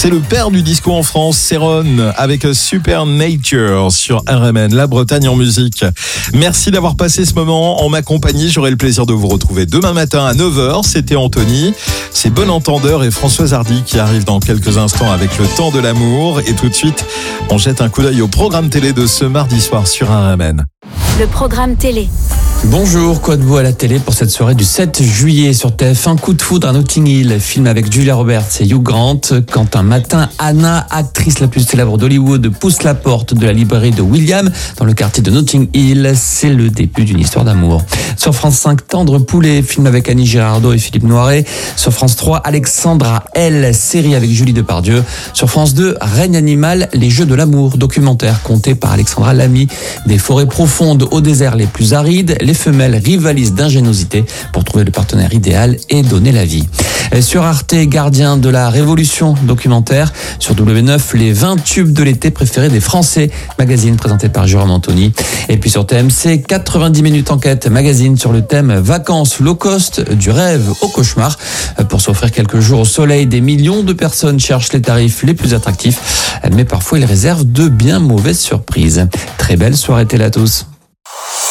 C'est le père du disco en France, Céron, avec Supernature sur RMN, la Bretagne en musique. Merci d'avoir passé ce moment en ma compagnie. J'aurai le plaisir de vous retrouver demain matin à 9h. C'était Anthony. C'est Bon Entendeur et Françoise Hardy qui arrivent dans quelques instants avec le temps de l'amour. Et tout de suite, on jette un coup d'œil au programme télé de ce mardi soir sur RMN. Le programme télé. Bonjour, quoi de beau à la télé pour cette soirée du 7 juillet sur TF1, Coup de foudre à Notting Hill, film avec Julia Roberts et Hugh Grant, quand un matin, Anna, actrice la plus célèbre d'Hollywood, pousse la porte de la librairie de William dans le quartier de Notting Hill. C'est le début d'une histoire d'amour. Sur France 5, Tendre Poulet, film avec Annie Girardot et Philippe Noiret. Sur France 3, Alexandra L, série avec Julie Depardieu. Sur France 2, Règne animal, les jeux de l'amour, documentaire compté par Alexandra Lamy. Des forêts profondes aux déserts les plus arides, les femelles rivalisent d'ingéniosité pour trouver le partenaire idéal et donner la vie. Sur Arte, Gardien de la Révolution, documentaire. Sur W9, les 20 tubes de l'été préférés des Français, magazine présenté par Jérôme Anthony. Et puis sur TMC, 90 minutes enquête, magazine sur le thème vacances low cost, du rêve au cauchemar. Pour s'offrir quelques jours au soleil, des millions de personnes cherchent les tarifs les plus attractifs, mais parfois ils réservent de bien mauvaises surprises. Très belle soirée télé à tous.